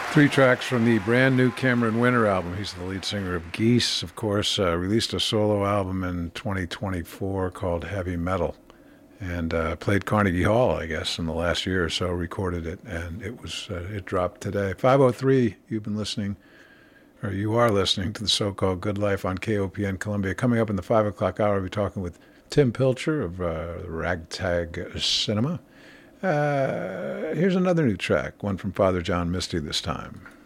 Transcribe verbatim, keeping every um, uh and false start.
Three tracks from the brand new Cameron Winter album. He's the lead singer of Geese, of course. Uh, released a solo album in twenty twenty-four called Heavy Metal. And uh, played Carnegie Hall, I guess, in the last year or so. Recorded it, and it was uh, it dropped today. five oh three, you've been listening, or you are listening to the so-called Good Life on K O P N Columbia. Coming up in the five o'clock hour, we'll be talking with Tim Pilcher of uh, Ragtag Cinema. Uh, here's another new track, one from Father John Misty this time.